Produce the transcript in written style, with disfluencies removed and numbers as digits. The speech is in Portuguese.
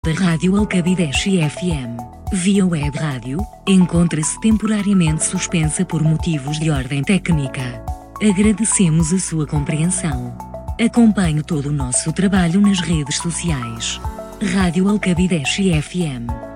da Rádio Alcabideche FM, via web rádio, encontra-se temporariamente suspensa por motivos de ordem técnica. Agradecemos a sua compreensão. Acompanhe todo o nosso trabalho nas redes sociais. Rádio Alcabideche FM.